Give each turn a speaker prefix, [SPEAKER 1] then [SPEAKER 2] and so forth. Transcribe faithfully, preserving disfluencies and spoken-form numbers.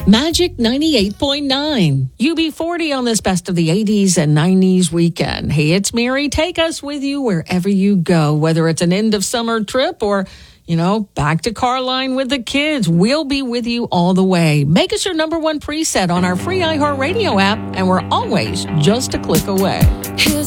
[SPEAKER 1] Magic ninety-eight point nine. U B forty on this Best of the eighties and nineties weekend. Hey, it's Mary. Take us with you wherever you go, whether it's an end of summer trip or, you know, back to Carline with the kids. We'll be with you all the way. Make us your number one preset on our free iHeartRadio app, and we're always just a click away.